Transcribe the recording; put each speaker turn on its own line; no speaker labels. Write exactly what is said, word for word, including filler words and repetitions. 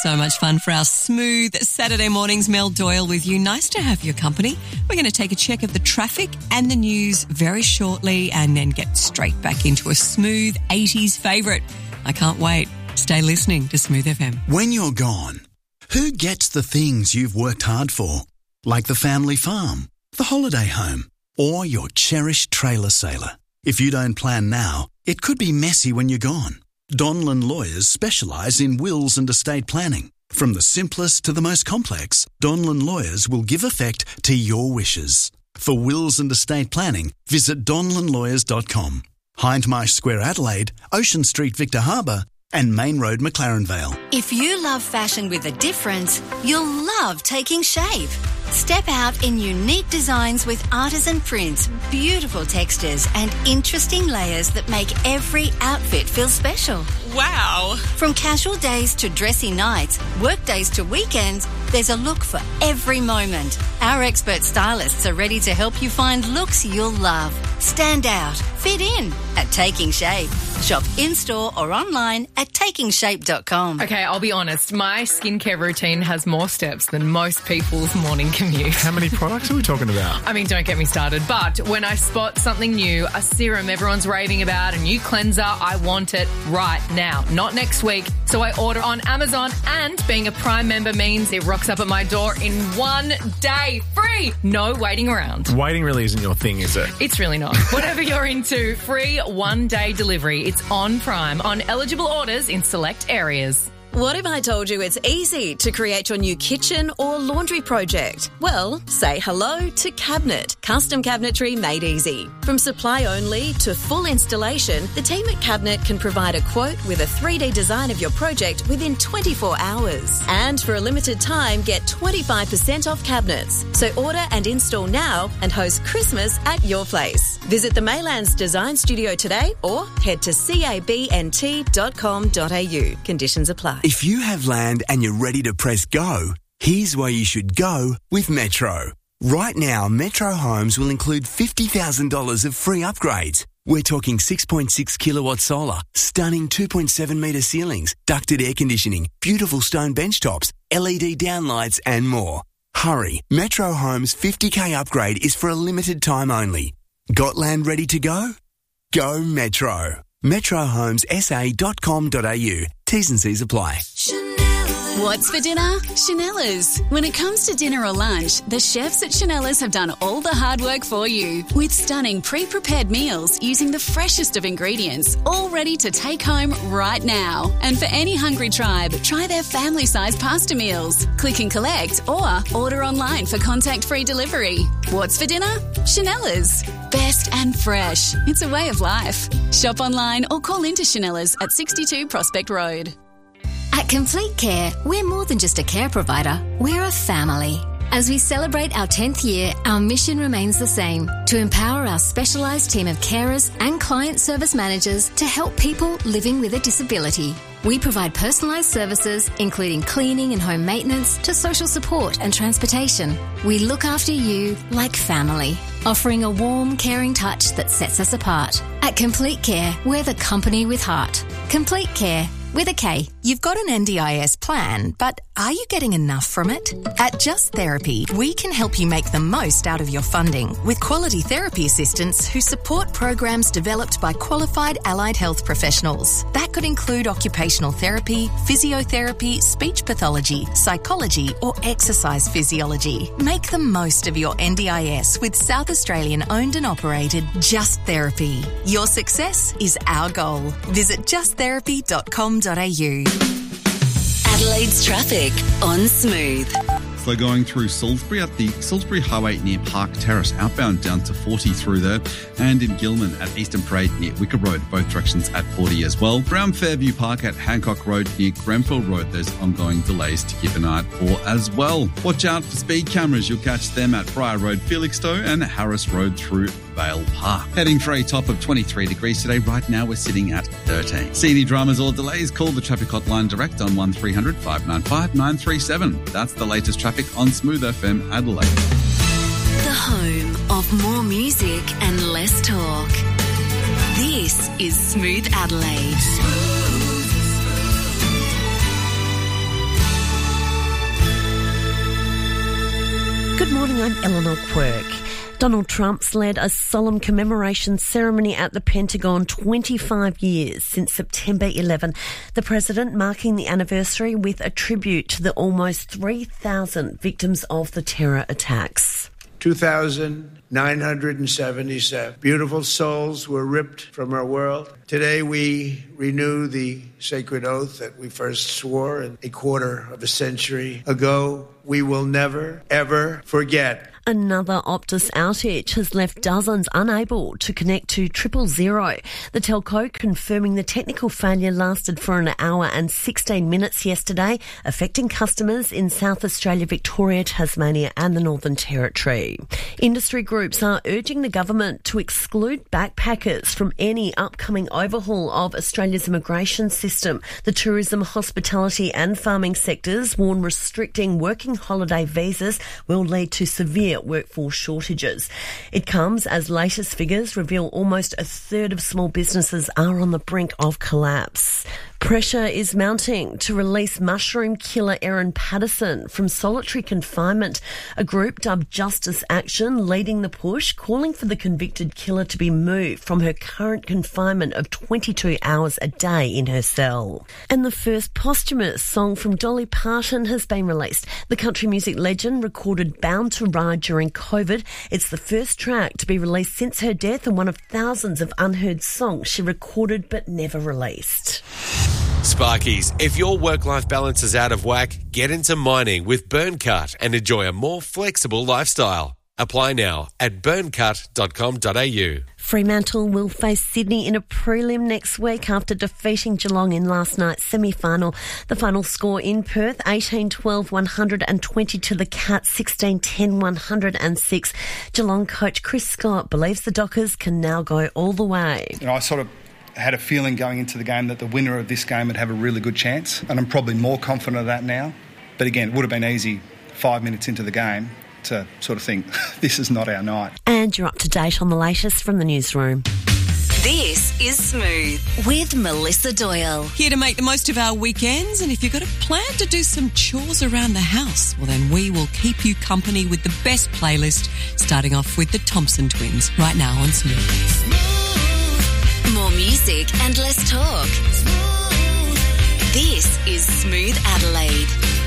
So much fun for our smooth Saturday mornings. Mel Doyle with you. Nice to have your company. We're going to take a check of the traffic and the news very shortly and then get straight back into a smooth eighties favourite. I can't wait. Stay listening to Smooth F M.
When you're gone, who gets the things you've worked hard for? Like the family farm, the holiday home, or your cherished trailer sailor. If you don't plan now, it could be messy when you're gone. Donlan Lawyers specialise in wills and estate planning. From the simplest to the most complex, Donlan Lawyers will give effect to your wishes. For wills and estate planning, visit donlan lawyers dot com. Hindmarsh Square Adelaide, Ocean Street Victor Harbour and Main Road McLaren Vale.
If you love fashion with a difference, you'll love Taking Shape. Step out in unique designs with artisan prints, beautiful textures and interesting layers that make every outfit feel special.
Wow.
From casual days to dressy nights, work days to weekends, there's a look for every moment. Our expert stylists are ready to help you find looks you'll love. Stand out, fit in at Taking Shape. Shop in-store or online at taking shape dot com.
Okay, I'll be honest. My skincare routine has more steps than most people's morning commute.
How many products are we talking about?
I mean, don't get me started. But when I spot something new, a serum everyone's raving about, a new cleanser, I want it right now, not next week. So I order on Amazon, and being a Prime member means it rocks up at my door in one day. Free! No waiting around.
Waiting really isn't your thing, is it?
It's really not. Whatever you're into, free one-day delivery. It's on Prime on eligible orders in select areas.
What if I told you it's easy to create your new kitchen or laundry project? Well, say hello to Cabinet. Custom cabinetry made easy. From supply only to full installation, the team at Cabinet can provide a quote with a three D design of your project within twenty-four hours. And for a limited time, get twenty-five percent off cabinets. So order and install now and host Christmas at your place. Visit the Maylands Design Studio today or head to cabnt dot com dot a u. Conditions apply.
If you have land and you're ready to press go, here's where you should go with Metro. Right now, Metro Homes will include fifty thousand dollars of free upgrades. We're talking six point six kilowatt solar, stunning two point seven metre ceilings, ducted air conditioning, beautiful stone bench tops, L E D downlights and more. Hurry, Metro Homes fifty K upgrade is for a limited time only. Got land ready to go? Go Metro. metro homes s a dot com dot a u. T's and C's apply.
What's for dinner? Chanella's. When it comes to dinner or lunch, the chefs at Chanella's have done all the hard work for you. With stunning pre-prepared meals using the freshest of ingredients, all ready to take home right now. And for any hungry tribe, try their family-sized pasta meals. Click and collect or order online for contact-free delivery. What's for dinner? Chanella's. Best and fresh. It's a way of life. Shop online or call into Chanella's at sixty-two Prospect Road.
At Complete Care, we're more than just a care provider, we're a family. As we celebrate our tenth year, our mission remains the same, to empower our specialised team of carers and client service managers to help people living with a disability. We provide personalised services, including cleaning and home maintenance, to social support and transportation. We look after you like family, offering a warm, caring touch that sets us apart. At Complete Care, we're the company with heart. Complete Care, with a K.
You've got an N D I S plan, but are you getting enough from it? At Just Therapy, we can help you make the most out of your funding with quality therapy assistants who support programs developed by qualified allied health professionals. That could include occupational therapy, physiotherapy, speech pathology, psychology, or exercise physiology. Make the most of your N D I S with South Australian owned and operated Just Therapy. Your success is our goal. Visit just therapy dot com dot a u.
Adelaide's traffic on Smooth.
So going through Salisbury at the Salisbury Highway near Park Terrace, outbound down to forty through there, and in Gilman at Eastern Parade near Wicker Road, both directions at forty as well. Brown Fairview Park at Hancock Road near Grenfell Road, there's ongoing delays to keep an eye out for as well. Watch out for speed cameras, you'll catch them at Briar Road, Felixstowe and Harris Road through Vale Park. Heading for a top of twenty-three degrees today. Right now we're sitting at thirteen. See any dramas or delays? Call the traffic hotline direct on one three hundred five nine five nine three seven. That's the latest traffic on Smooth F M Adelaide.
The home of more music and less talk. This is Smooth Adelaide.
morning, I'm Eleanor Quirk. Donald Trump's led a solemn commemoration ceremony at the Pentagon twenty-five years since September eleventh. The president marking the anniversary with a tribute to the almost three thousand victims of the terror attacks.
two thousand nine hundred seventy-seven beautiful souls were ripped from our world. Today we renew the sacred oath that we first swore a quarter of a century ago. We will never, ever forget.
Another Optus outage has left dozens unable to connect to triple zero. The telco confirming the technical failure lasted for an hour and sixteen minutes yesterday, affecting customers in South Australia, Victoria, Tasmania and the Northern Territory. Industry groups are urging the government to exclude backpackers from any upcoming overhaul of Australia's immigration system. The tourism, hospitality and farming sectors warn restricting working holiday visas will lead to severe workforce shortages. It comes as latest figures reveal almost a third of small businesses are on the brink of collapse. Pressure is mounting to release mushroom killer Erin Patterson from solitary confinement. A group dubbed Justice Action leading the push, calling for the convicted killer to be moved from her current confinement of twenty-two hours a day in her cell. And the first posthumous song from Dolly Parton has been released. The country music legend recorded Bound to Ride during COVID. It's the first track to be released since her death and one of thousands of unheard songs she recorded but never released.
Sparkies, if your work-life balance is out of whack, get into mining with Burncut and enjoy a more flexible lifestyle. Apply now at burncut dot com dot a u.
Fremantle will face Sydney in a prelim next week after defeating Geelong in last night's semi-final. The final score in Perth, eighteen twelve one hundred twenty to the Cats, sixteen ten one hundred six. Geelong coach Chris Scott believes the Dockers can now go all the way.
You know, I sort of had a feeling going into the game that the winner of this game would have a really good chance, and I'm probably more confident of that now. But again, it would have been easy five minutes into the game to sort of think, this is not our night.
And you're up to date on the latest from the newsroom.
This is Smooth with Melissa Doyle.
Here to make the most of our weekends, and if you've got a plan to do some chores around the house, well then we will keep you company with the best playlist, starting off with the Thompson Twins, right now on Smooth.
More music and less talk. This is Smooth Adelaide.